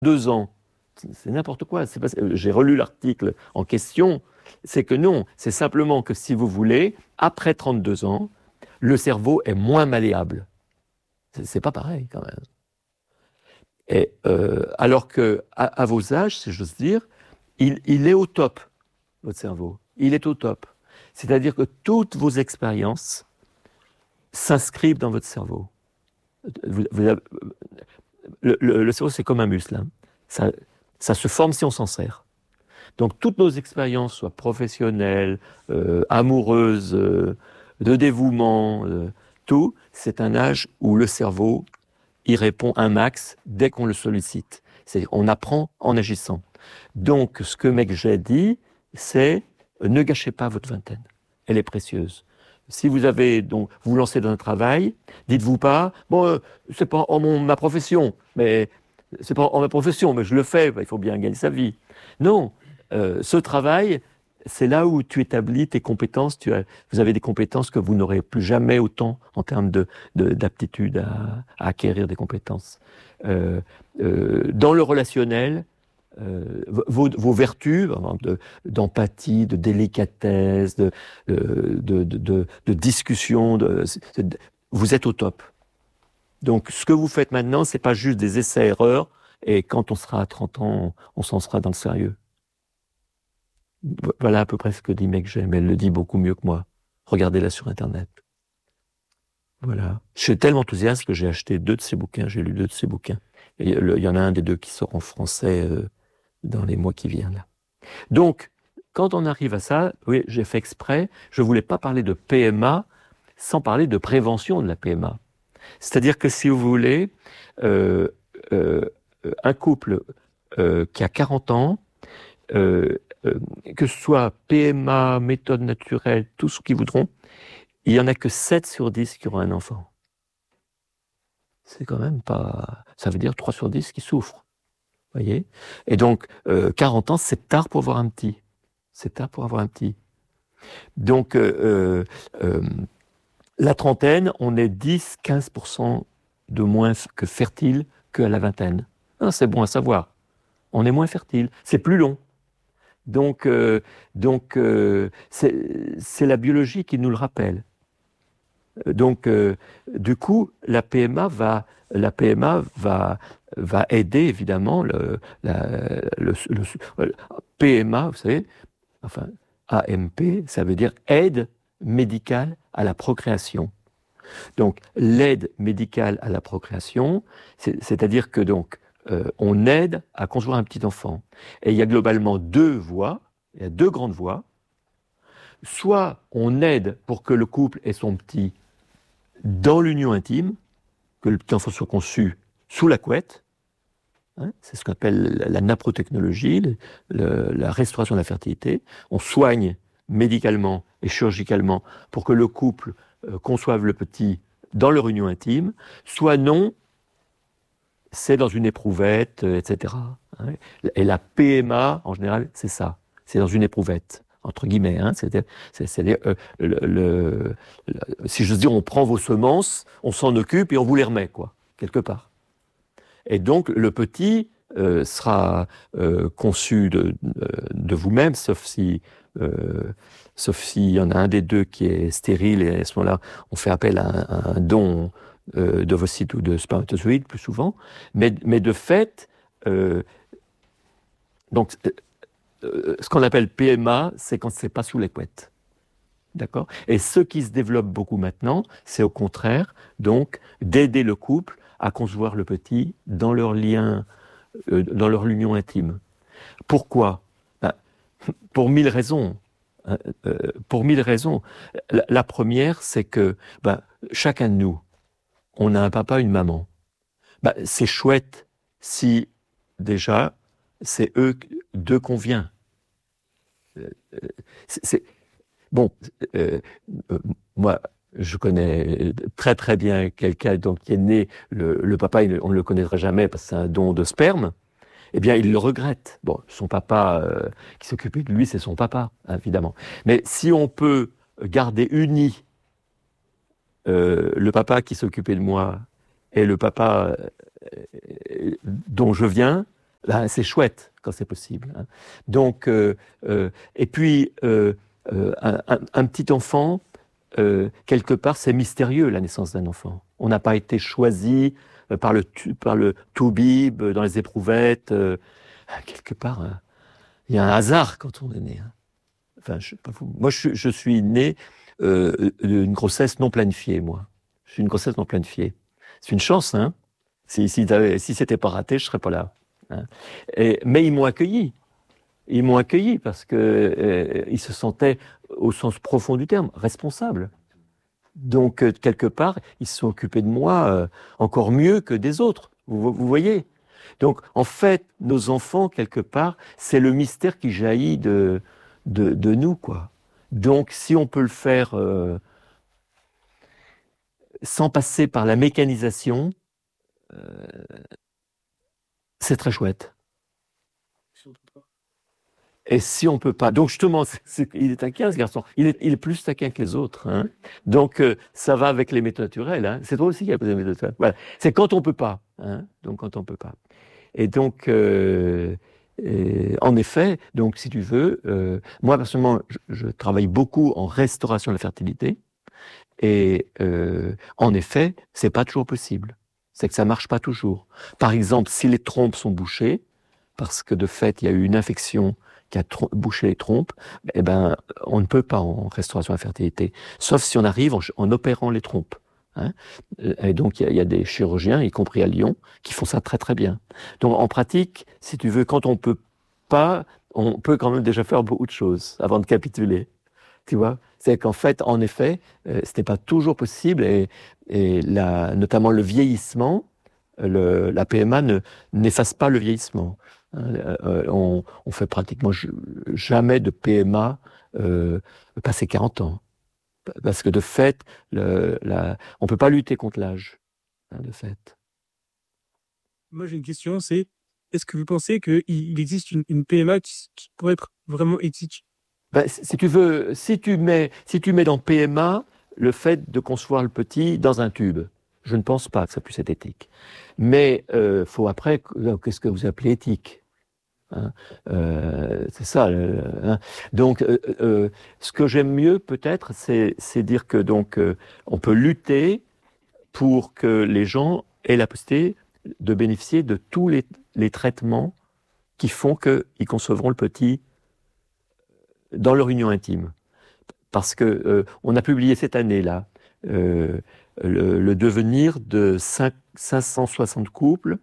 2 ans. C'est n'importe quoi. J'ai relu l'article en question. C'est que non, c'est simplement que si vous voulez, après 32 ans, le cerveau est moins malléable. C'est pas pareil quand même. Et, alors que à vos âges, si j'ose dire, il est au top, votre cerveau. Il est au top. C'est-à-dire que toutes vos expériences s'inscrivent dans votre cerveau. Le cerveau, c'est comme un muscle. Hein. Ça se forme si on s'en sert. Donc toutes nos expériences, soit professionnelles, amoureuses, de dévouement, tout, c'est un âge où le cerveau y répond un max dès qu'on le sollicite. C'est-à-dire qu'on apprend en agissant. Donc ce que McGee dit, c'est ne gâchez pas votre vingtaine. Elle est précieuse. Si vous avez donc vous lancez dans un travail, dites-vous pas bon c'est pas ma profession, mais c'est pas en ma profession, mais je le fais. Il faut bien gagner sa vie. Non, ce travail, c'est là où tu établis tes compétences. Vous avez des compétences que vous n'aurez plus jamais autant en termes d'aptitude à acquérir des compétences. Dans le relationnel, vos vertus d'empathie, de délicatesse, de discussion, vous êtes au top. Donc ce que vous faites maintenant, c'est pas juste des essais-erreurs, et quand on sera à 30 ans, on s'en sera dans le sérieux. Voilà à peu près ce que dit McGee, mais elle le dit beaucoup mieux que moi. Regardez-la sur Internet. Voilà. Je suis tellement enthousiaste que j'ai acheté 2 de ses bouquins, j'ai lu 2 de ses bouquins. Et il y en a un des 2 qui sort en français dans les mois qui viennent. Là. Donc, quand on arrive à ça, oui, j'ai fait exprès, je ne voulais pas parler de PMA sans parler de prévention de la PMA. C'est-à-dire que si vous voulez, un couple qui a 40 ans, que ce soit PMA, méthode naturelle, tout ce qu'ils voudront, il n'y en a que 7 sur 10 qui auront un enfant. C'est quand même pas... Ça veut dire 3 sur 10 qui souffrent. Voyez ? Et donc, 40 ans, c'est tard pour avoir un petit. C'est tard pour avoir un petit. Donc, la trentaine, on est 10-15% de moins que fertile qu'à la vingtaine. Ah, c'est bon à savoir. On est moins fertile. C'est plus long. Donc, c'est la biologie qui nous le rappelle. Donc, du coup, la PMA va aider évidemment le PMA, vous savez, enfin AMP, ça veut dire aide médicale à la procréation. Donc, l'aide médicale à la procréation, c'est-à-dire que donc on aide à concevoir un petit enfant. Et il y a globalement 2 voies, il y a 2 grandes voies. Soit on aide pour que le couple ait son petit dans l'union intime, que le petit enfant soit conçu sous la couette, hein, c'est ce qu'on appelle la naprotechnologie, la restauration de la fertilité. On soigne médicalement et chirurgicalement pour que le couple conçoive le petit dans leur union intime, soit non, c'est dans une éprouvette, etc. Hein. Et la PMA, en général, c'est ça, c'est dans une éprouvette. Entre guillemets, hein, c'est-à-dire, si j'ose dire, on prend vos semences, on s'en occupe et on vous les remet, quoi, quelque part. Et donc, le petit sera conçu de vous-même, sauf s'il y en a un des 2 qui est stérile, et à ce moment-là, on fait appel à un don d'ovocytes ou de spermatozoïdes, plus souvent. Mais de fait, donc, ce qu'on appelle PMA, c'est quand c'est pas sous les couettes. D'accord ? Et ce qui se développe beaucoup maintenant, c'est au contraire, donc, d'aider le couple à concevoir le petit dans leur lien, dans leur union intime. Pourquoi ? Ben, pour 1000 raisons. Pour 1000 raisons. La première, c'est que chacun de nous, on a un papa, une maman. C'est chouette si, déjà, c'est eux d'eux qu'on vient. Bon, moi, je connais très très bien quelqu'un qui est né, le papa, on ne le connaîtra jamais parce que c'est un don de sperme. Eh bien, il le regrette. Bon, son papa qui s'occupait de lui, c'est son papa, évidemment. Mais si on peut garder unis le papa qui s'occupait de moi et le papa dont je viens, Là, c'est chouette quand c'est possible. Hein. Donc, et puis, un petit enfant, quelque part, c'est mystérieux, la naissance d'un enfant. On n'a pas été choisi par le toubib, dans les éprouvettes. Quelque part, il y a un hasard quand on est né. Hein. Enfin, je sais pas vous. Moi, je suis né d'une grossesse non planifiée, moi. Je suis une grossesse non planifiée. C'est une chance, hein. Si c'était pas raté, je serais pas là. Hein. Mais ils m'ont accueilli. Ils m'ont accueilli parce que ils se sentaient, au sens profond du terme, responsables. Donc, quelque part, ils se sont occupés de moi encore mieux que des autres. Vous voyez? Donc, en fait, nos enfants, quelque part, c'est le mystère qui jaillit de nous, quoi. Donc, si on peut le faire sans passer par la mécanisation, c'est très chouette. Et si on peut pas, donc justement, il est taquin ce garçon, il est plus taquin que les autres. Hein. Donc ça va avec les méthodes naturelles. Hein. C'est toi aussi qui a posé les méthodes naturelles. Voilà. C'est quand on peut pas. Hein. Donc quand on peut pas. Et donc, en effet, donc si tu veux, moi personnellement, je travaille beaucoup en restauration de la fertilité. Et en effet, c'est pas toujours possible. C'est que ça marche pas toujours. Par exemple, si les trompes sont bouchées, parce que de fait, il y a eu une infection qui a bouché les trompes, eh ben, on ne peut pas en restauration de la fertilité, sauf si on arrive en opérant les trompes. Hein. Et donc, il y a des chirurgiens, y compris à Lyon, qui font ça très très bien. Donc, en pratique, si tu veux, quand on peut pas, on peut quand même déjà faire beaucoup de choses avant de capituler. Tu vois, c'est qu'en fait, en effet, c'était pas toujours possible et notamment le vieillissement, la PMA n'efface pas le vieillissement. Hein, on fait pratiquement jamais de PMA passé 40 ans. Parce que de fait, on peut pas lutter contre l'âge, hein, de fait. Moi, j'ai une question, c'est est-ce que vous pensez qu'il existe une PMA qui pourrait être vraiment éthique? Ben, si tu veux, si tu mets dans PMA le fait de concevoir le petit dans un tube, je ne pense pas que ça puisse être éthique. Mais faut après, qu'est-ce que vous appelez éthique? Hein, c'est ça. Hein. Donc, ce que j'aime mieux peut-être, c'est dire que donc on peut lutter pour que les gens aient la possibilité de bénéficier de tous les traitements qui font qu'ils concevront le petit dans leur union intime. Parce que on a publié cette année-là le devenir de 560 couples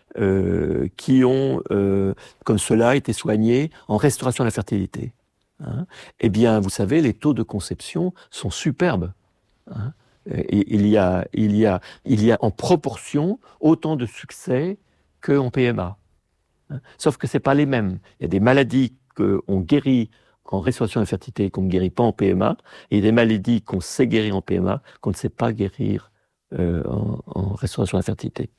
qui ont, comme cela, été soignés en restauration de la fertilité. Hein. Eh bien, vous savez, les taux de conception sont superbes. Hein. Et il y a en proportion autant de succès qu'en PMA. Hein. Sauf que c'est pas les mêmes. Il y a des maladies qu'on guérit en restauration de la fertilité et qu'on ne guérit pas en PMA, et il y a des maladies qu'on sait guérir en PMA, qu'on ne sait pas guérir en restauration de la fertilité.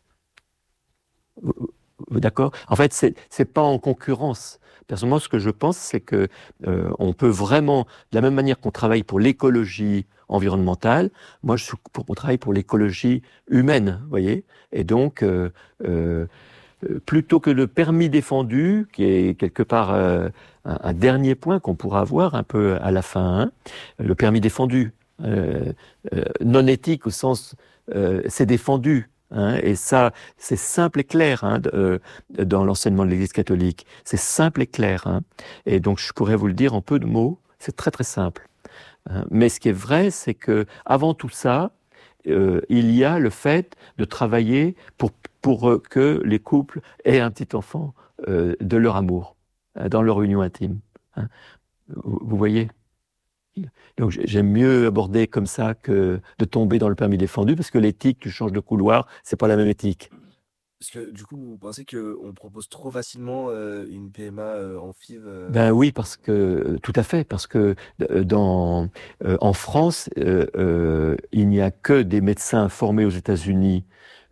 D'accord? En fait, c'est pas en concurrence. Personnellement, ce que je pense, c'est que on peut vraiment, de la même manière qu'on travaille pour l'écologie environnementale, moi, on travaille pour l'écologie humaine, vous voyez? Et donc, plutôt que le permis défendu, qui est quelque part un dernier point qu'on pourra avoir un peu à la fin, hein, le permis défendu, non éthique au sens, c'est défendu. Hein, et ça, c'est simple et clair hein, dans l'enseignement de l'Église catholique. C'est simple et clair. Hein, et donc, je pourrais vous le dire en peu de mots. C'est très simple. Hein, mais ce qui est vrai, c'est que avant tout ça, il y a le fait de travailler pour que les couples aient un petit enfant de leur amour, dans leur union intime. Hein. Vous voyez? Donc j'aime mieux aborder comme ça que de tomber dans le permis défendu, parce que l'éthique, tu changes de couloir, c'est pas la même éthique. Parce que du coup, vous pensez qu'on propose trop facilement une PMA en FIV Ben oui, parce que tout à fait, parce que en France, il n'y a que des médecins formés aux États-Unis.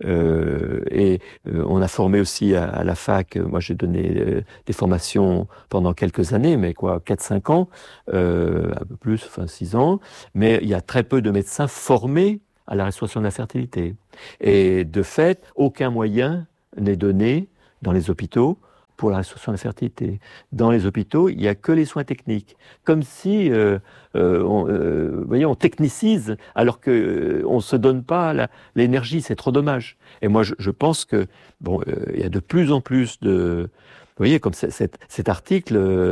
On a formé aussi à la fac, moi j'ai donné des formations pendant quelques années, mais quoi, 4-5 ans, un peu plus, enfin 6 ans, mais il y a très peu de médecins formés à la restauration de la fertilité. Et de fait, aucun moyen n'est donné dans les hôpitaux pour la restauration de la fertilité. Dans les hôpitaux, il n'y a que les soins techniques. Comme si, vous voyez, on technicise alors qu'on ne se donne pas l'énergie, c'est trop dommage. Et moi, je pense que, bon, il y a de plus en plus de... Vous voyez, comme cet article,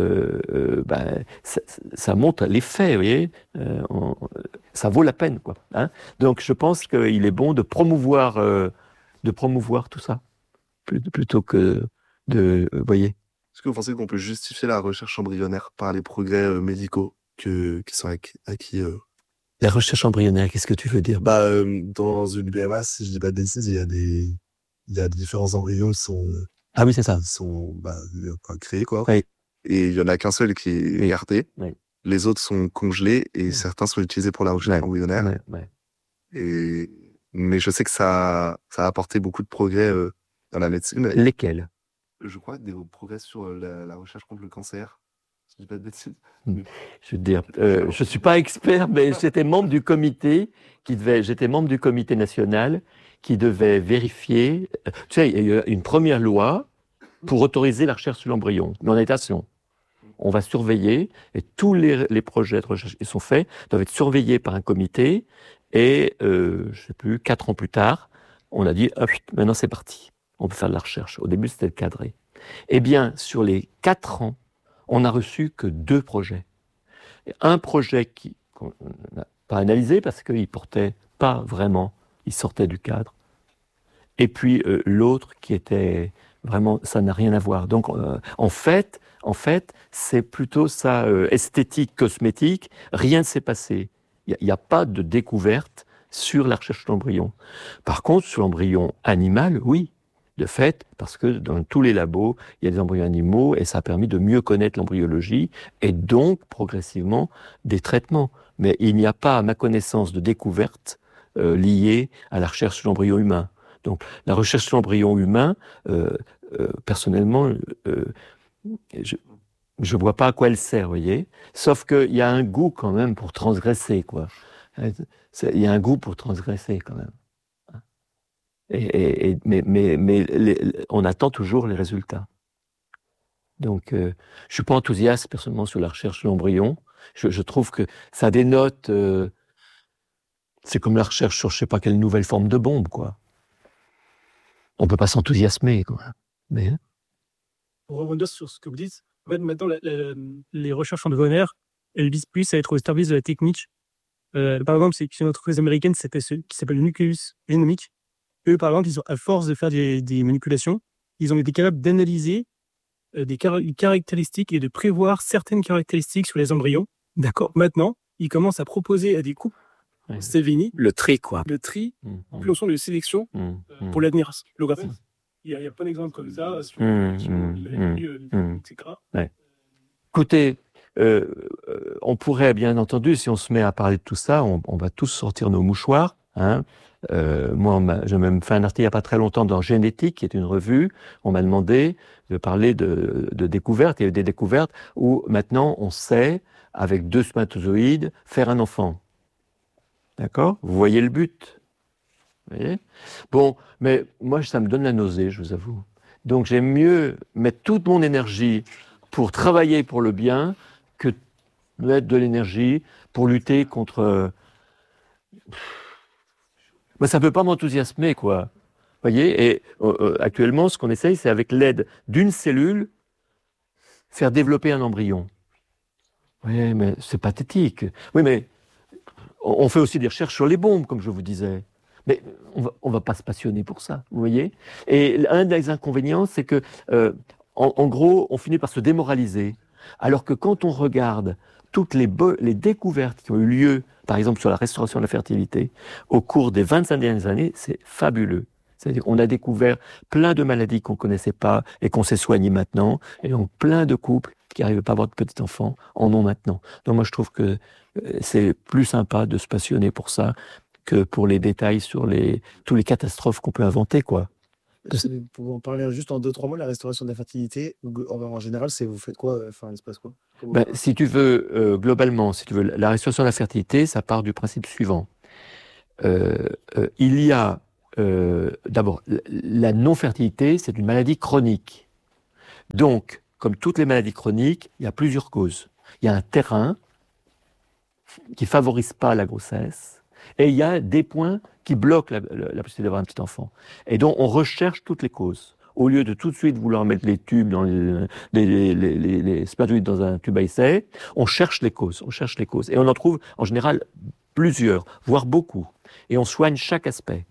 ça montre les faits, vous voyez, ça vaut la peine, quoi. Hein. Donc, je pense qu'il est bon de promouvoir tout ça, plutôt que de, vous voyez. Est-ce que vous pensez qu'on peut justifier la recherche embryonnaire par les progrès médicaux qui sont acquis La recherche embryonnaire, qu'est-ce que tu veux dire? Dans une PMA, si je dis pas de bêtises, il y a différents embryons qui sont... Ah oui, c'est ça. sont créés, quoi. Oui. Et il y en a qu'un seul qui est gardé. Oui. Les autres sont congelés et certains sont utilisés pour la recherche embryonnaire. Oui. Mais je sais que ça a apporté beaucoup de progrès dans la médecine. Lesquels? Je crois des progrès sur la recherche contre le cancer. Si je dis pas de bêtises. Je veux dire, je suis pas expert, mais j'étais membre du comité national qui devait vérifier. Tu sais, il y a eu une première loi pour autoriser la recherche sur l'embryon, mais en étation. On va surveiller, et tous les projets de recherche qui sont faits doivent être surveillés par un comité, et je sais plus, 4 ans plus tard, on a dit, hop, maintenant c'est parti, on peut faire de la recherche. Au début, c'était cadré. Eh bien, sur les 4 ans, on n'a reçu que 2 projets. Et un projet qu'on n'a pas analysé parce qu'il ne portait pas vraiment, il sortait du cadre. Et puis l'autre qui était vraiment, ça n'a rien à voir. Donc en fait, c'est plutôt ça, esthétique, cosmétique, rien ne s'est passé. Il n'y a pas de découverte sur la recherche de l'embryon. Par contre, sur l'embryon animal, oui, de fait, parce que dans tous les labos, il y a des embryons animaux et ça a permis de mieux connaître l'embryologie et donc, progressivement, des traitements. Mais il n'y a pas, à ma connaissance, de découverte liée à la recherche sur l'embryon humain. Donc, la recherche sur l'embryon humain, personnellement, je vois pas à quoi elle sert, vous voyez. Sauf qu'il y a un goût quand même pour transgresser, quoi. Il y a un goût pour transgresser quand même. Mais on attend toujours les résultats. Donc, je suis pas enthousiaste personnellement sur la recherche de l'embryon. Je trouve que ça dénote. C'est comme la recherche sur je sais pas quelle nouvelle forme de bombe, quoi. On peut pas s'enthousiasmer, quoi. Mais Pour rebondir sur ce que vous dites, en fait, maintenant, les recherches embryonnaires, elles visent plus à être au service de la technique. Par exemple, c'est une entreprise américaine qui s'appelle Nucleus Genomics. Eux, par exemple, à force de faire des manipulations, ils ont été capables d'analyser des caractéristiques et de prévoir certaines caractéristiques sur les embryons. D'accord. Maintenant, ils commencent à proposer à des couples Sévigny le tri, quoi. Le tri, puis option de sélection pour l'avenir. Il y a pas d'exemple comme ça sur etc. Ouais. Écoutez, on pourrait, bien entendu, si on se met à parler de tout ça, on va tous sortir nos mouchoirs. Hein. Moi, j'ai même fait un article il n'y a pas très longtemps dans Génétique, qui est une revue. On m'a demandé de parler de découvertes. Il y a eu des découvertes où maintenant on sait, avec 2 spermatozoïdes, faire un enfant. D'accord? Vous voyez le but? Vous voyez? Bon, mais moi, ça me donne la nausée, je vous avoue. Donc, j'aime mieux mettre toute mon énergie pour travailler pour le bien que mettre de l'énergie pour lutter contre... Mais ça ne peut pas m'enthousiasmer, quoi. Vous voyez? Et actuellement, ce qu'on essaye, c'est avec l'aide d'une cellule, faire développer un embryon. Oui, mais c'est pathétique. Oui, mais on fait aussi des recherches sur les bombes, comme je vous disais. Mais on va pas se passionner pour ça, vous voyez? Et un des inconvénients, c'est que, en gros, on finit par se démoraliser. Alors que quand on regarde toutes les découvertes qui ont eu lieu, par exemple sur la restauration de la fertilité, au cours des 25 dernières années, c'est fabuleux. C'est-à-dire qu'on a découvert plein de maladies qu'on ne connaissait pas et qu'on sait soigner maintenant, et donc plein de couples qui n'arrivaient pas à avoir de petits-enfants en ont maintenant. Donc moi, je trouve que c'est plus sympa de se passionner pour ça que pour les détails sur toutes les catastrophes qu'on peut inventer, quoi. Pour en parler juste en 2-3 mots, la restauration de la fertilité, en général, vous faites quoi? Enfin, il se passe quoi? Si tu veux, globalement, si tu veux, la restauration de la fertilité, ça part du principe suivant. Il y a, d'abord, la non-fertilité, c'est une maladie chronique. Donc, comme toutes les maladies chroniques, il y a plusieurs causes. Il y a un terrain qui ne favorise pas la grossesse, et il y a des points qui bloquent la possibilité d'avoir un petit enfant. Et donc, on recherche toutes les causes. Au lieu de tout de suite vouloir mettre les tubes dans les spermatozoïdes dans un tube à essai, on cherche les causes. Et on en trouve, en général, plusieurs, voire beaucoup. Et on soigne chaque aspect.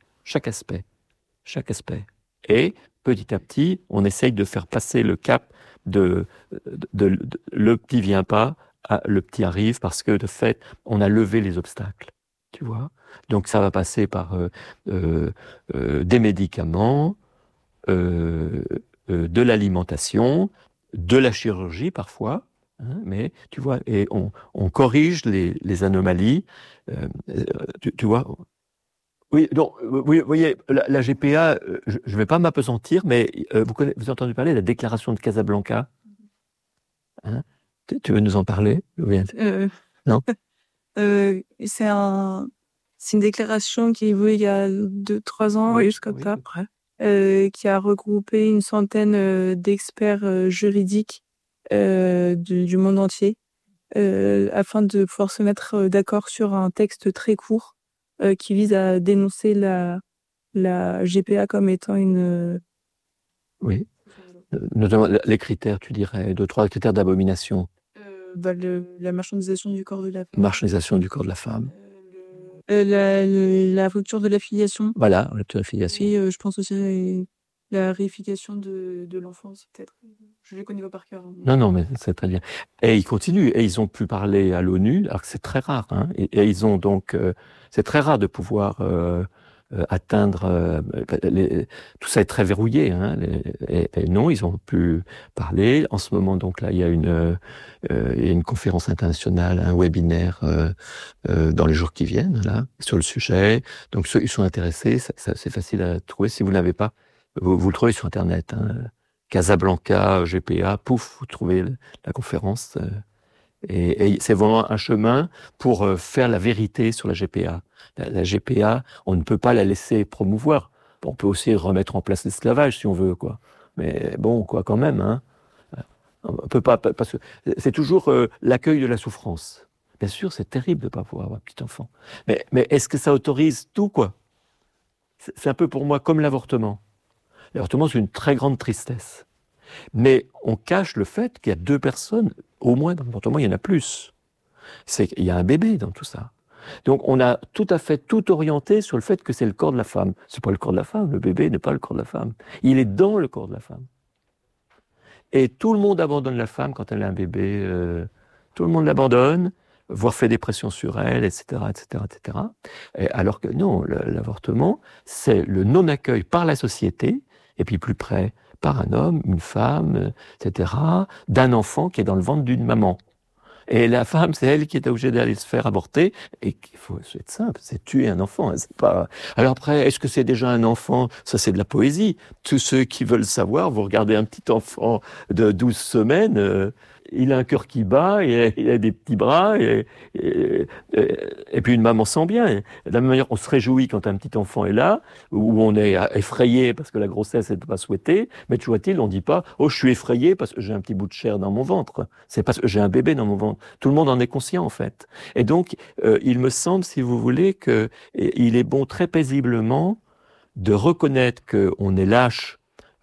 Et, petit à petit, on essaye de faire passer le cap de le petit vient pas, le petit arrive, parce que, de fait, on a levé les obstacles. Tu vois ? Donc, ça va passer par des médicaments, de l'alimentation, de la chirurgie parfois, hein, mais tu vois, et on corrige les anomalies. Tu vois. Oui, donc, vous voyez, la GPA, je ne vais pas m'appesantir, mais vous avez entendu parler de la déclaration de Casablanca, hein? Tu veux nous en parler? Non. C'est une déclaration qui est vue il y a 2-3 ans, Oui, juste comme oui, ça, oui. qui a regroupé une centaine d'experts juridiques du monde entier afin de pouvoir se mettre d'accord sur un texte très court qui vise à dénoncer la GPA comme étant une... Oui. Notamment les critères, tu dirais, 2-3 critères d'abomination. la marchandisation du corps de la femme. Marchandisation du corps de la femme. La rupture de l'affiliation. Voilà, la rupture d'affiliation. Et je pense aussi à la réification de l'enfance, peut-être. Je les connais pas par cœur. Non, mais c'est très bien. Et ils continuent, et ils ont pu parler à l'ONU, alors que c'est très rare, hein, et ils ont donc... c'est très rare de pouvoir atteindre... tout ça est très verrouillé, hein, et non, ils ont pu parler. En ce moment, donc là, il y a une conférence internationale, un webinaire dans les jours qui viennent, là, sur le sujet. Donc ceux qui sont intéressés, c'est facile à trouver. Si vous ne l'avez pas, vous le trouvez sur Internet, hein. Casablanca, GPA, pouf, vous trouvez la conférence. Et c'est vraiment un chemin pour faire la vérité sur la GPA. La GPA, on ne peut pas la laisser promouvoir. On peut aussi remettre en place l'esclavage si on veut, quoi. Mais bon, quoi, quand même, hein. On peut pas, parce que c'est toujours l'accueil de la souffrance. Bien sûr, c'est terrible de ne pas pouvoir avoir un petit enfant. Mais est-ce que ça autorise tout, quoi? C'est un peu pour moi comme l'avortement. L'avortement, c'est une très grande tristesse. Mais on cache le fait qu'il y a 2 personnes, au moins dans l'avortement, il y en a plus. C'est qu'il y a un bébé dans tout ça. Donc on a tout à fait tout orienté sur le fait que c'est le corps de la femme. C'est pas le corps de la femme, le bébé n'est pas le corps de la femme. Il est dans le corps de la femme. Et tout le monde abandonne la femme quand elle a un bébé. Tout le monde l'abandonne, voire fait des pressions sur elle, etc., etc., etc. Et alors que non, l'avortement, c'est le non-accueil par la société, et puis plus près, par un homme, une femme, etc., d'un enfant qui est dans le ventre d'une maman. Et la femme, c'est elle qui est obligée d'aller se faire avorter, et il faut être simple, c'est tuer un enfant. Hein, c'est pas... Alors après, est-ce que c'est déjà un enfant? Ça, c'est de la poésie. Tous ceux qui veulent savoir, vous regardez un petit enfant de 12 semaines, il a un cœur qui bat, il a des petits bras, et puis une maman sent bien. Et de la même manière, on se réjouit quand un petit enfant est là, où on est effrayé parce que la grossesse n'est pas souhaitée, mais tu vois-t-il, on ne dit pas « Oh, je suis effrayé parce que j'ai un petit bout de chair dans mon ventre ». C'est parce que j'ai un bébé dans mon ventre. Tout le monde en est conscient, en fait. Et donc, il me semble, si vous voulez, qu'il est bon très paisiblement de reconnaître qu'on est lâche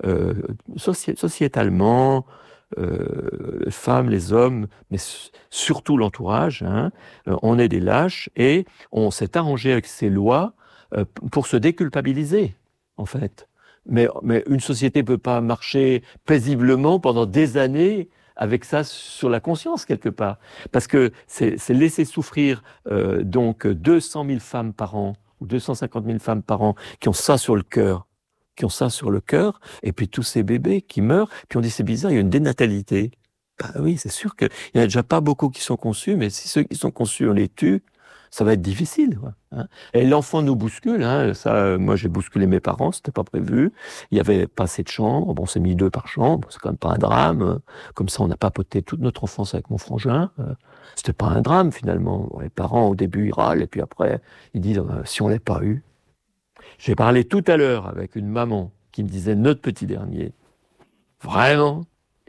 sociétalement, les femmes, les hommes, mais surtout l'entourage, hein, on est des lâches et on s'est arrangé avec ces lois pour se déculpabiliser, en fait. Mais une société ne peut pas marcher paisiblement pendant des années avec ça sur la conscience, quelque part. Parce que c'est laisser souffrir donc 200 000 femmes par an, ou 250 000 femmes par an, qui ont ça sur le cœur, et puis tous ces bébés qui meurent, puis on dit c'est bizarre, il y a une dénatalité. Ben oui, c'est sûr qu'il n'y en a déjà pas beaucoup qui sont conçus, mais si ceux qui sont conçus, on les tue, ça va être difficile. Hein. Et l'enfant nous bouscule, hein, ça, moi j'ai bousculé mes parents, c'était pas prévu, il y avait pas assez de chambres, bon, on s'est mis 2 par chambre, c'est quand même pas un drame, comme ça on n'a pas papoté toute notre enfance avec mon frangin, c'était pas un drame finalement. Les parents au début ils râlent, et puis après ils disent si on l'avait pas eu. J'ai parlé tout à l'heure avec une maman qui me disait, notre petit dernier, vraiment,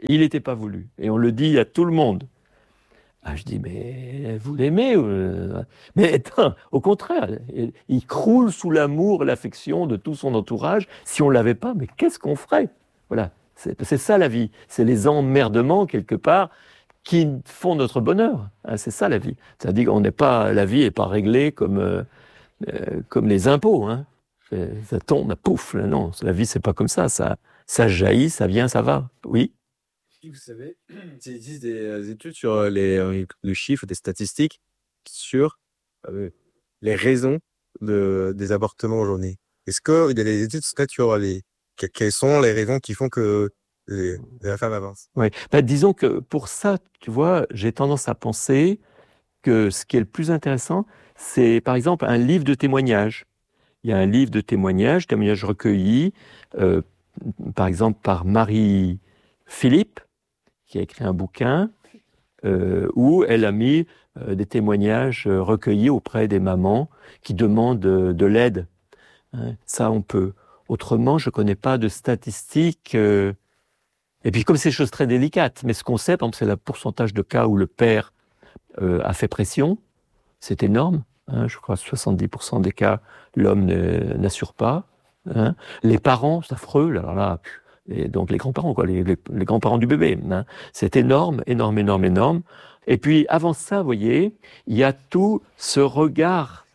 Il n'était pas voulu. Et on le dit à tout le monde. Ah, je dis, mais vous l'aimez Mais attends, au contraire, il croule sous l'amour et l'affection de tout son entourage. Si on ne l'avait pas, mais qu'est-ce qu'on ferait? Voilà, c'est ça la vie. C'est les emmerdements, quelque part, qui font notre bonheur. Hein, c'est ça la vie. C'est-à-dire qu'on n'est pas, la vie n'est pas réglée comme les impôts. Hein. Ça tombe, pouf. Là, non, la vie, c'est pas comme ça. Ça jaillit, ça vient, ça va. Oui. Vous savez, il existe des études sur le chiffre, des statistiques sur les raisons des avortements aujourd'hui. Est-ce qu'il y a des études sur quelles sont les raisons qui font que la femme avance? Oui. Ben, disons que pour ça, tu vois, j'ai tendance à penser que ce qui est le plus intéressant, c'est par exemple un livre de témoignages. Il y a un livre de témoignages recueillis, par exemple par Marie Philippe, qui a écrit un bouquin où elle a mis des témoignages recueillis auprès des mamans qui demandent de l'aide. Hein, ça, on peut. Autrement, je ne connais pas de statistiques. Et puis, comme c'est des choses très délicates, mais ce qu'on sait, par exemple, c'est le pourcentage de cas où le père a fait pression. C'est énorme. Hein, je crois 70% des cas, l'homme n'assure pas. Hein. Les parents, c'est affreux. Là, et donc les grands-parents, quoi, les grands-parents du bébé. Hein. C'est énorme, énorme, énorme, énorme. Et puis avant ça, vous voyez, il y a tout ce regard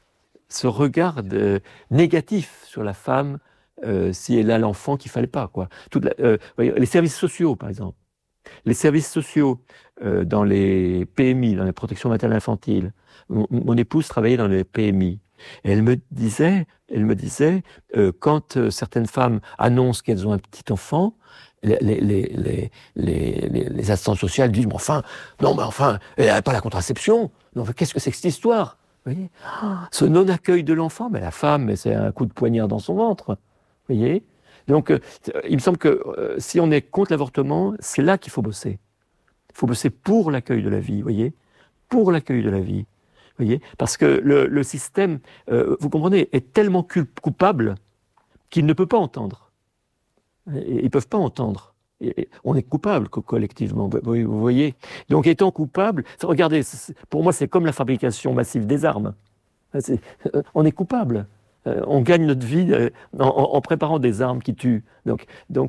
négatif sur la femme si elle a l'enfant qu'il fallait pas, quoi. Les services sociaux, par exemple. Les services sociaux dans les PMI, dans les protections maternelles infantiles. Mon épouse travaillait dans les PMI. Et elle me disait, quand certaines femmes annoncent qu'elles ont un petit enfant, les assistantes sociales disent, mais enfin, elle n'a pas la contraception. Non, qu'est-ce que c'est que cette histoire? Vous voyez, ce non-accueil de l'enfant, mais la femme, c'est un coup de poignard dans son ventre. Vous voyez? Donc, il me semble que si on est contre l'avortement, c'est là qu'il faut bosser. Il faut bosser pour l'accueil de la vie, vous voyez? Pour l'accueil de la vie. Vous voyez, parce que le système, vous comprenez, est tellement coupable qu'il ne peut pas entendre. Ils ne peuvent pas entendre. On est coupable collectivement, vous voyez. Donc étant coupable, regardez, pour moi c'est comme la fabrication massive des armes. On est coupable. On gagne notre vie en préparant des armes qui tuent. Donc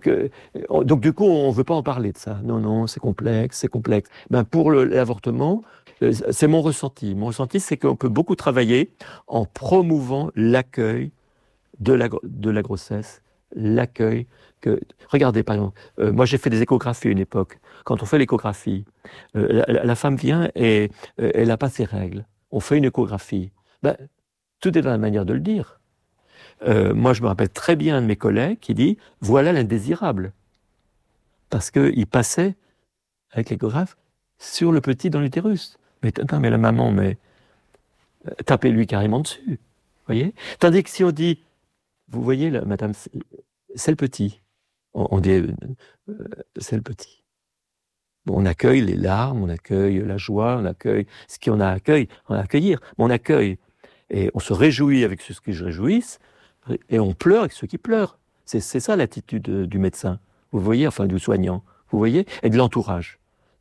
du coup, on ne veut pas en parler de ça. Non, c'est complexe. Ben, pour l'avortement, c'est mon ressenti. Mon ressenti, c'est qu'on peut beaucoup travailler en promouvant l'accueil de la grossesse, l'accueil Regardez, par exemple, moi j'ai fait des échographies à une époque. Quand on fait l'échographie, la femme vient et elle n'a pas ses règles. On fait une échographie. Ben, tout est dans la manière de le dire. Moi, je me rappelle très bien un de mes collègues qui dit « Voilà l'indésirable ». Parce qu'il passait, avec l'échographe, sur le petit dans l'utérus. Mais la maman, tapez-lui carrément dessus. Vous voyez? Tandis que si on dit « Vous voyez, là, madame, c'est le petit ». On dit « C'est le petit ». Bon, on accueille les larmes, on accueille la joie, on accueille ce qu'on a à accueillir. Mais on accueille et on se réjouit avec ceux qui se réjouissent et on pleure avec ceux qui pleurent. C'est ça l'attitude du médecin, vous voyez, enfin du soignant, vous voyez, et de l'entourage.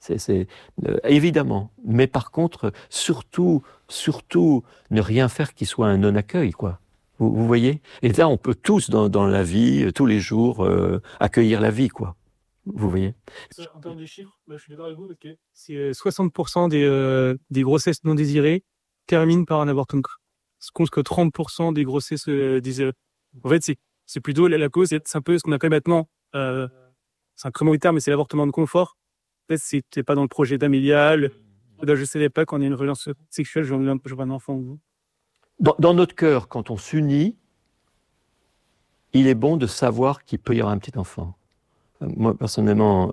Évidemment, mais par contre, surtout, ne rien faire qui soit un non-accueil, quoi. Vous voyez? Et là, on peut tous, dans la vie, tous les jours, accueillir la vie, quoi. Vous voyez? En termes de chiffres, je suis d'accord avec vous, parce que c'est 60% des grossesses non désirées terminent par un avortement. Ce compte que 30% des grossesses désirées. En fait, c'est plutôt la cause, c'est un peu ce qu'on appelle maintenant, c'est un creux militaire, mais c'est l'avortement de confort. Peut-être c'était pas dans le projet familial. Je ne savais pas quand il y a une relation sexuelle, je veux un enfant. Dans notre cœur, quand on s'unit, il est bon de savoir qu'il peut y avoir un petit enfant. Moi, personnellement,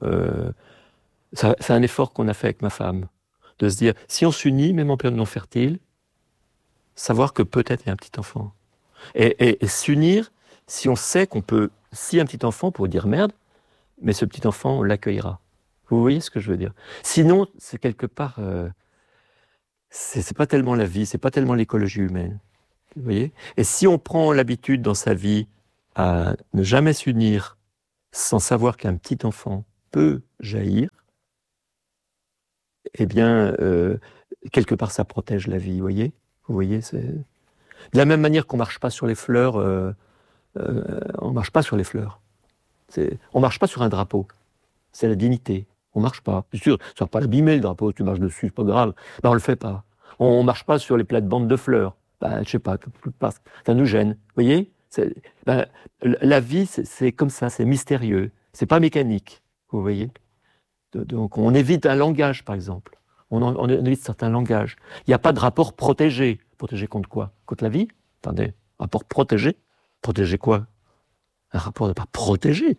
c'est un effort qu'on a fait avec ma femme, de se dire, si on s'unit, même en période non fertile, savoir que peut-être il y a un petit enfant. Et s'unir, si on sait qu'on peut, si un petit enfant, pour dire merde, mais ce petit enfant, on l'accueillera. Vous voyez ce que je veux dire? Sinon, c'est quelque part, c'est pas tellement la vie, c'est pas tellement l'écologie humaine. Vous voyez? Et si on prend l'habitude dans sa vie à ne jamais s'unir sans savoir qu'un petit enfant peut jaillir, eh bien, quelque part, ça protège la vie, vous voyez, c'est... De la même manière qu'on ne marche pas sur les fleurs, on ne marche pas sur les fleurs. On ne marche pas sur un drapeau. C'est la dignité. On ne marche pas. C'est sûr, ça ne va pas l'abîmer, le drapeau, tu marches dessus, c'est pas grave. Ben, on ne le fait pas. On ne marche pas sur les plates-bandes de fleurs. Ben, je sais pas, ça nous gêne. Vous voyez, la vie, c'est comme ça, c'est mystérieux. C'est pas mécanique, vous voyez. Donc, on évite un langage, par exemple. On évite certains langages. Il n'y a pas de rapport protégé. Protégé contre quoi? Contre la vie? Attendez, rapport protégé? Protégé quoi? Un rapport de pas protégé.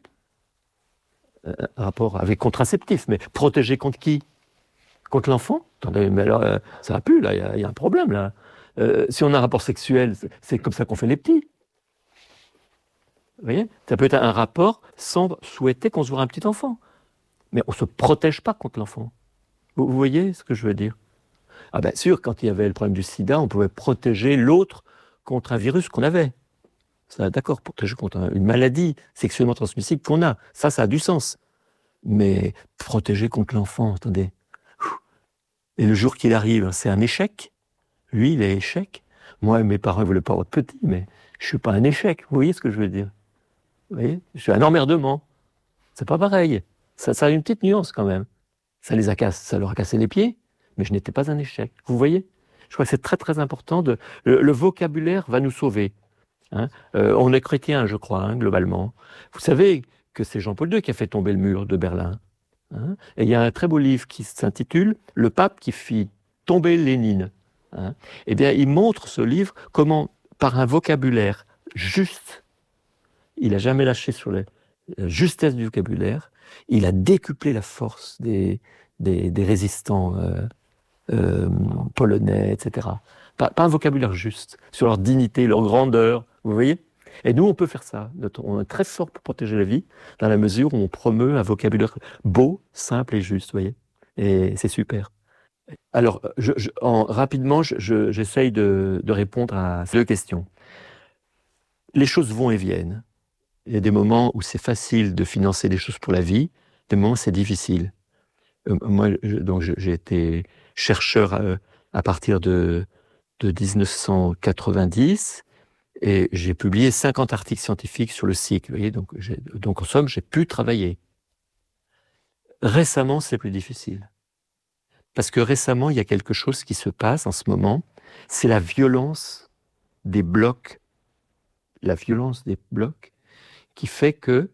Un rapport avec contraceptif, mais protégé contre qui? Contre l'enfant? Attendez, mais alors, ça va plus, là, il y a un problème, là. Si on a un rapport sexuel, c'est comme ça qu'on fait les petits. Vous voyez? Ça peut être un rapport sans souhaiter concevoir un petit enfant. Mais on ne se protège pas contre l'enfant. Vous voyez ce que je veux dire? Ah bien sûr, quand il y avait le problème du sida, on pouvait protéger l'autre contre un virus qu'on avait. Ça, d'accord, protéger contre une maladie sexuellement transmissible qu'on a. Ça a du sens. Mais protéger contre l'enfant, attendez. Et le jour qu'il arrive, c'est un échec. Lui, il est échec. Moi, mes parents ne voulaient pas être petit, mais je ne suis pas un échec. Vous voyez ce que je veux dire? Vous voyez? Je suis un emmerdement. C'est pas pareil. Ça a une petite nuance quand même. Ça leur a cassé les pieds, mais je n'étais pas un échec. Vous voyez? Je crois que c'est très très important. Le vocabulaire va nous sauver. Hein. On est chrétien, je crois, hein, globalement. Vous savez que c'est Jean-Paul II qui a fait tomber le mur de Berlin. Hein. Et il y a un très beau livre qui s'intitule « Le pape qui fit tomber Lénine ». Hein. Eh bien, il montre ce livre comment, par un vocabulaire juste, il n'a jamais lâché sur la justesse du vocabulaire, il a décuplé la force des résistants polonais, etc. Pas un vocabulaire juste, sur leur dignité, leur grandeur, vous voyez? Et nous, on peut faire ça. On est très fort pour protéger la vie, dans la mesure où on promeut un vocabulaire beau, simple et juste, vous voyez? Et c'est super. Alors, rapidement, j'essaye de répondre à ces deux questions. Les choses vont et viennent. Il y a des moments où c'est facile de financer des choses pour la vie, des moments où c'est difficile. Moi, j'ai été chercheur à partir de 1990 et j'ai publié 50 articles scientifiques sur le cycle. Vous voyez, donc en somme, j'ai pu travailler. Récemment, c'est plus difficile. Parce que récemment, il y a quelque chose qui se passe en ce moment, c'est la violence des blocs. La violence des blocs qui fait que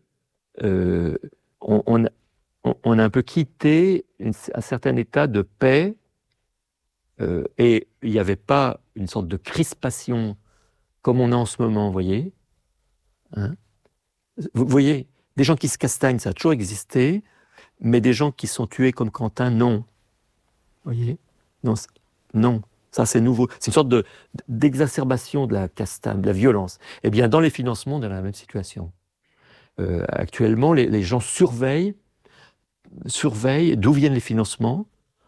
on a un peu quitté un certain état de paix et il n'y avait pas une sorte de crispation comme on a en ce moment, vous voyez. Hein? Vous voyez, des gens qui se castagnent, ça a toujours existé, mais des gens qui sont tués comme Quentin, non. Vous voyez? Non, ça c'est nouveau. C'est une sorte d'exacerbation de la castagne, de la violence. Eh bien, dans les financements, on est dans la même situation. Actuellement, les gens surveillent d'où viennent les financements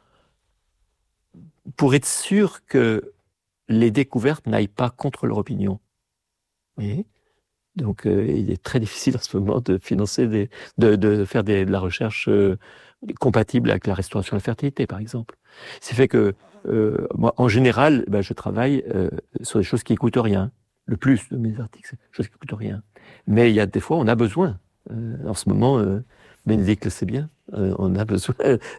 pour être sûr que les découvertes n'aillent pas contre leur opinion. Vous voyez? Donc, il est très difficile en ce moment de financer de faire de la recherche compatible avec la restauration de la fertilité, par exemple. C'est fait que moi, en général, je travaille sur des choses qui ne coûtent rien. Le plus de mes articles, c'est des choses qui ne coûtent rien. Mais il y a des fois, on a besoin. En ce moment, Bénédicte le sait bien, on a besoin.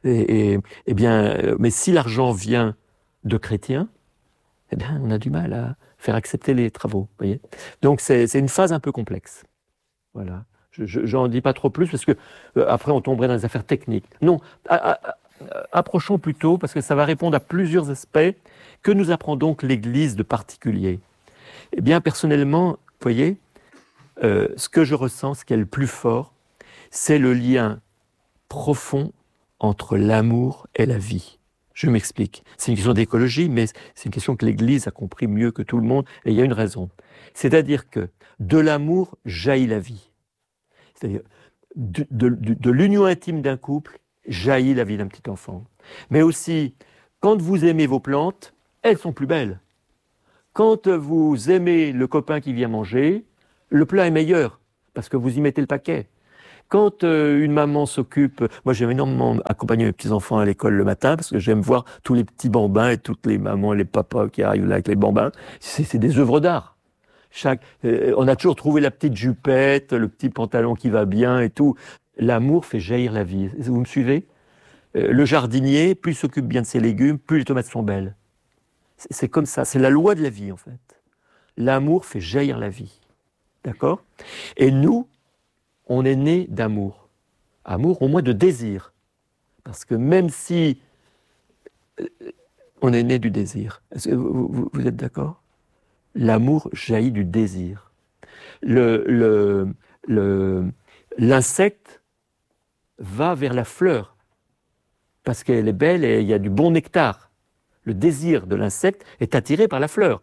Mais si l'argent vient de chrétiens, eh bien, on a du mal à faire accepter les travaux. Voyez. Donc, c'est une phase un peu complexe. Voilà. J'en dis pas trop plus parce que après, on tomberait dans les affaires techniques. Non, approchons plutôt, parce que ça va répondre à plusieurs aspects. Que nous apprend donc l'Église de particulier? Eh bien, personnellement, vous voyez, ce que je ressens, ce qui est le plus fort, c'est le lien profond entre l'amour et la vie. Je m'explique. C'est une question d'écologie, mais c'est une question que l'Église a compris mieux que tout le monde, et il y a une raison. C'est-à-dire que de l'amour jaillit la vie. C'est-à-dire de l'union intime d'un couple jaillit la vie d'un petit enfant. Mais aussi, quand vous aimez vos plantes, elles sont plus belles. Quand vous aimez le copain qui vient manger, le plat est meilleur, parce que vous y mettez le paquet. Quand une maman s'occupe, moi j'aime énormément accompagner mes petits-enfants à l'école le matin parce que j'aime voir tous les petits bambins et toutes les mamans et les papas qui arrivent là avec les bambins. C'est des œuvres d'art. On a toujours trouvé la petite jupette, le petit pantalon qui va bien et tout. L'amour fait jaillir la vie. Vous me suivez? Le jardinier, plus il s'occupe bien de ses légumes, plus les tomates sont belles. C'est comme ça, c'est la loi de la vie en fait. L'amour fait jaillir la vie. D'accord? Et nous, on est né d'amour. Amour, au moins de désir. Parce que même si on est né du désir, est-ce que vous êtes d'accord? L'amour jaillit du désir. L'insecte va vers la fleur parce qu'elle est belle et il y a du bon nectar. Le désir de l'insecte est attiré par la fleur.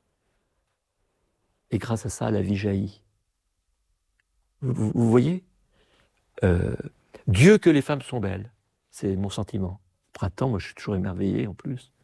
Et grâce à ça, la vie jaillit. Vous voyez? Dieu que les femmes sont belles, c'est mon sentiment. Printemps, moi je suis toujours émerveillé en plus.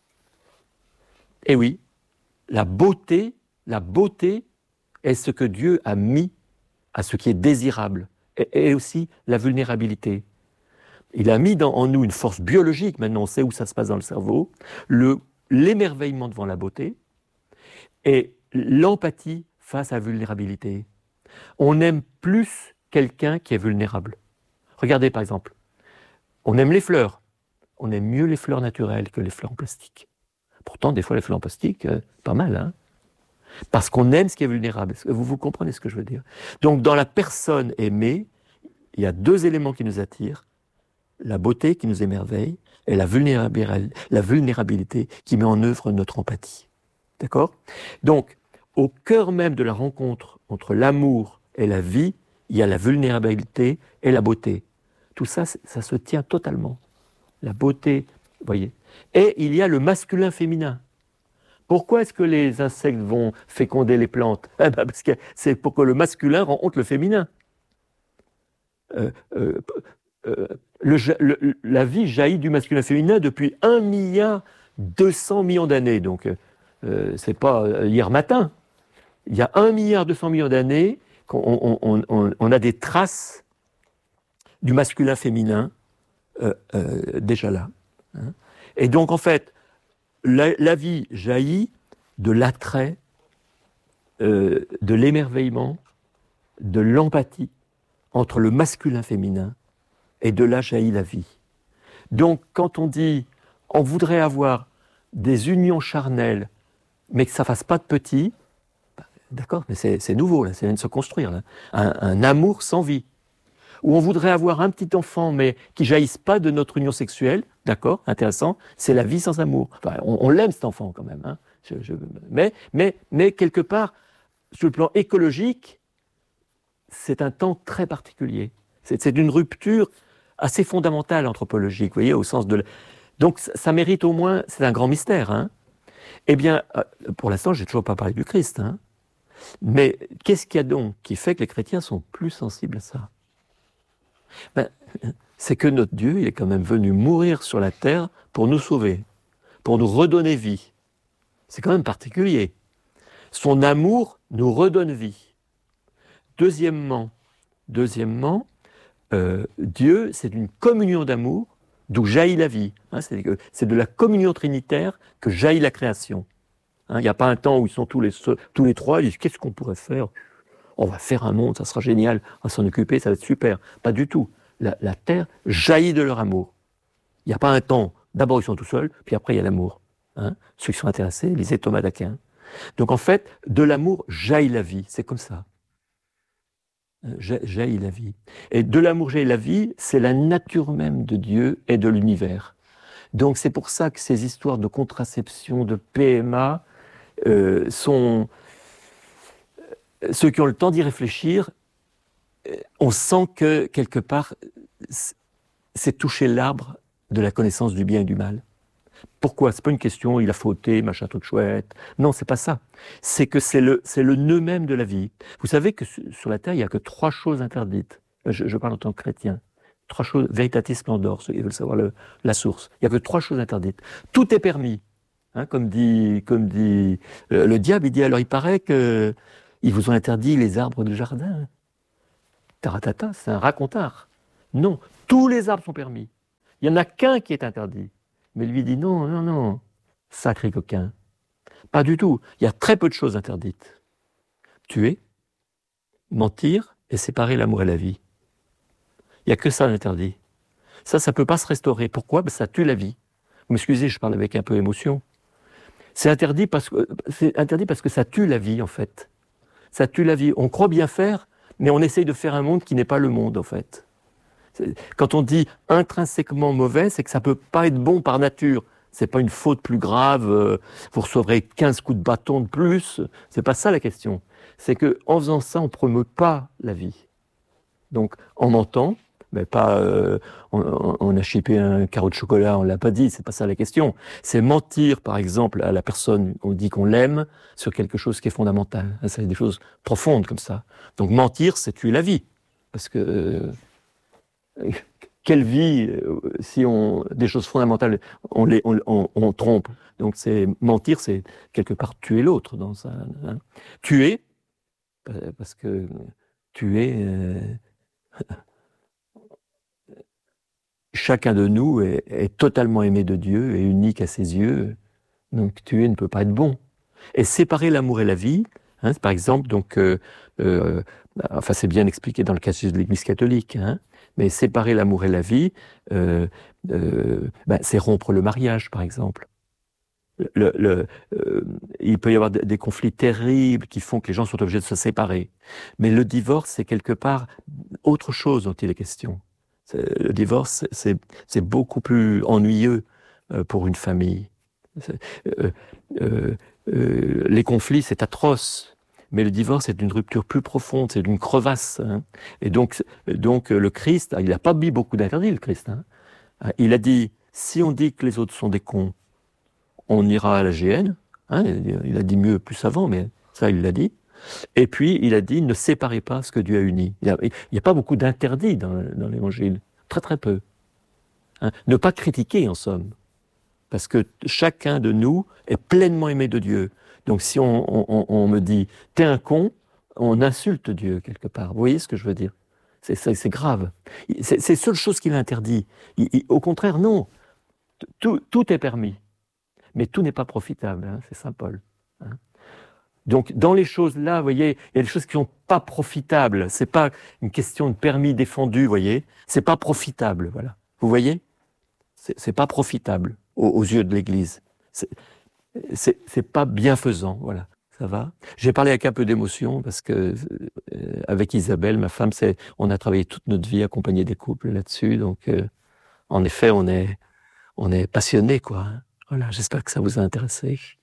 Et oui, la beauté est ce que Dieu a mis à ce qui est désirable, et aussi la vulnérabilité. Il a mis en nous une force biologique, maintenant on sait où ça se passe dans le cerveau, l'émerveillement devant la beauté, et l'empathie face à la vulnérabilité. On aime plus quelqu'un qui est vulnérable. Regardez par exemple, on aime les fleurs, on aime mieux les fleurs naturelles que les fleurs en plastique. Pourtant, des fois, les fleurs en plastique, pas mal, hein? Parce qu'on aime ce qui est vulnérable. Vous comprenez ce que je veux dire? Donc, dans la personne aimée, il y a deux éléments qui nous attirent. La beauté qui nous émerveille et la vulnérabilité qui met en œuvre notre empathie. D'accord? Donc, au cœur même de la rencontre entre l'amour et la vie, il y a la vulnérabilité et la beauté. Tout ça, ça se tient totalement. La beauté, vous voyez. Et il y a le masculin-féminin. Pourquoi est-ce que les insectes vont féconder les plantes? Parce que c'est pour que le masculin rencontre le féminin. La vie jaillit du masculin-féminin depuis 1,2 milliard d'années. Donc, c'est pas hier matin. Il y a 1,2 milliard d'années qu'on a des traces du masculin-féminin déjà là. Hein. Et donc, en fait, la vie jaillit de l'attrait, de l'émerveillement, de l'empathie entre le masculin-féminin, et de là jaillit la vie. Donc, quand on dit on voudrait avoir des unions charnelles, mais que ça ne fasse pas de petits, d'accord, mais c'est nouveau, là, ça vient de se construire, là. Un amour sans vie. Ou on voudrait avoir un petit enfant, mais qui jaillisse pas de notre union sexuelle, d'accord, intéressant, c'est la vie sans amour. Enfin, on l'aime cet enfant quand même, hein. Mais quelque part, sur le plan écologique, c'est un temps très particulier. C'est une rupture assez fondamentale anthropologique, vous voyez, au sens de... Donc ça mérite au moins, c'est un grand mystère, hein. Eh bien, pour l'instant, je n'ai toujours pas parlé du Christ, hein. Mais qu'est-ce qu'il y a donc qui fait que les chrétiens sont plus sensibles à ça? C'est que notre Dieu, il est quand même venu mourir sur la terre pour nous sauver, pour nous redonner vie. C'est quand même particulier. Son amour nous redonne vie. Deuxièmement, Dieu, c'est une communion d'amour d'où jaillit la vie. Hein, c'est de la communion trinitaire que jaillit la création. Hein, il n'y a pas un temps où ils sont tous les trois, ils disent qu'est-ce qu'on pourrait faire? On va faire un monde, ça sera génial, on va s'en occuper, ça va être super. Pas du tout. La terre jaillit de leur amour. Il n'y a pas un temps, d'abord ils sont tout seuls, puis après il y a l'amour. Hein, ceux qui sont intéressés, lisez Thomas d'Aquin. Donc en fait, de l'amour jaillit la vie, c'est comme ça. Jaillit la vie. Et de l'amour jaillit la vie, c'est la nature même de Dieu et de l'univers. Donc c'est pour ça que ces histoires de contraception, de PMA, sont... Ceux qui ont le temps d'y réfléchir, on sent que, quelque part, c'est toucher l'arbre de la connaissance du bien et du mal. Pourquoi? C'est pas une question, il a fauté, machin, tout chouette. Non, c'est pas ça. C'est que c'est le nœud même de la vie. Vous savez que sur la terre, il n'y a que 3 choses interdites. Je parle en tant que chrétien. 3 choses, veritatis splendor, ceux qui veulent savoir la source. Il n'y a que 3 choses interdites. Tout est permis. Hein, comme dit le diable, il dit alors il paraît que ils vous ont interdit les arbres du jardin. taratata, c'est un racontard. Non, tous les arbres sont permis. Il n'y en a qu'un qui est interdit. Mais lui dit non, non, non, sacré coquin. Pas du tout. Il y a très peu de choses interdites. Tuer, mentir et séparer l'amour et la vie. Il n'y a que ça d'interdit. Ça ne peut pas se restaurer. Pourquoi? Ça tue la vie. Vous m'excusez, je parle avec un peu d'émotion. C'est interdit parce que ça tue la vie, en fait. Ça tue la vie. On croit bien faire, mais on essaye de faire un monde qui n'est pas le monde, en fait. Quand on dit intrinsèquement mauvais, c'est que ça ne peut pas être bon par nature. C'est pas une faute plus grave, vous recevrez 15 coups de bâton de plus. C'est pas ça la question. C'est qu'en faisant ça, on ne promeut pas la vie. Donc, en mentant, mais pas, on a chippé un carreau de chocolat, on l'a pas dit, c'est pas ça la question. C'est mentir, par exemple, à la personne, on dit qu'on l'aime, sur quelque chose qui est fondamental. C'est des choses profondes comme ça. Donc, mentir, c'est tuer la vie. Parce que, quelle vie, si des choses fondamentales, on trompe. Donc, mentir, c'est quelque part tuer l'autre. Dans ça, hein. Tuer, parce que tuer... chacun de nous est totalement aimé de Dieu et unique à ses yeux. Donc tuer ne peut pas être bon. Et séparer l'amour et la vie, hein, par exemple, donc, enfin c'est bien expliqué dans le catéchisme de l'Église catholique, hein, mais séparer l'amour et la vie, c'est rompre le mariage, par exemple. Il peut y avoir des conflits terribles qui font que les gens sont obligés de se séparer. Mais le divorce, c'est quelque part autre chose dont il est question. Le divorce, c'est beaucoup plus ennuyeux pour une famille. Les conflits, c'est atroce. Mais le divorce est une rupture plus profonde, c'est une crevasse. Hein. Et donc, le Christ, il n'a pas mis beaucoup d'interdits, le Christ. Hein. Il a dit, si on dit que les autres sont des cons, on ira à la GN. Hein, il a dit mieux plus avant, mais ça, il l'a dit. Et puis, il a dit, ne séparez pas ce que Dieu a uni. Il n'y a pas beaucoup d'interdits dans l'Évangile. Très, très peu. Hein. Ne pas critiquer, en somme. Parce que chacun de nous est pleinement aimé de Dieu. Donc, si on me dit, t'es un con, on insulte Dieu, quelque part. Vous voyez ce que je veux dire? C'est grave. C'est la seule chose qu'il interdit. Au contraire, non. Tout est permis. Mais tout n'est pas profitable, hein, c'est Saint Paul. Hein. Donc, dans les choses là, vous voyez, il y a des choses qui ne sont pas profitables. C'est pas une question de permis défendu, vous voyez. C'est pas profitable, voilà. Vous voyez? C'est pas profitable aux yeux de l'Église. C'est pas bienfaisant, voilà. Ça va? J'ai parlé avec un peu d'émotion parce que avec Isabelle, ma femme, on a travaillé toute notre vie à accompagner des couples là-dessus. Donc, en effet, on est passionnés, quoi. Hein. Voilà, j'espère que ça vous a intéressé.